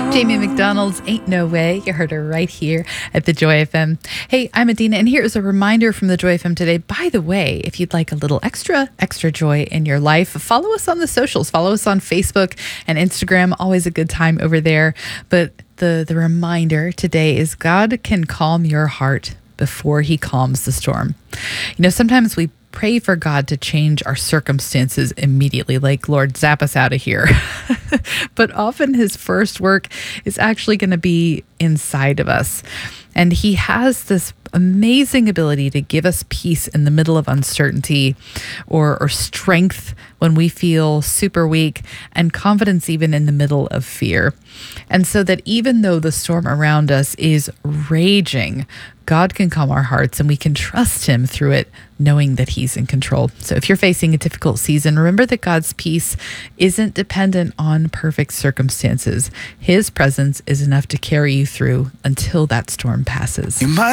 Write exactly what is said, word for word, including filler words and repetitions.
Jamie McDonald's Ain't No Way. You heard her right here at the Joy F M. Hey, I'm Adina, and here is a reminder from the Joy F M today. By the way, if you'd like a little extra, extra joy in your life, follow us on the socials. Follow us on Facebook and Instagram. Always a good time over there. But the, the reminder today is God can calm your heart before he calms the storm. You know, sometimes we pray for God to change our circumstances immediately, like, Lord, zap us out of here. But often his first work is actually going to be inside of us. And he has this amazing ability to give us peace in the middle of uncertainty, or, or strength when we feel super weak, and confidence even in the middle of fear. And so that even though the storm around us is raging, God can calm our hearts and we can trust him through it, knowing that he's in control. So if you're facing a difficult season, remember that God's peace isn't dependent on perfect circumstances. His presence is enough to carry you through until that storm passes.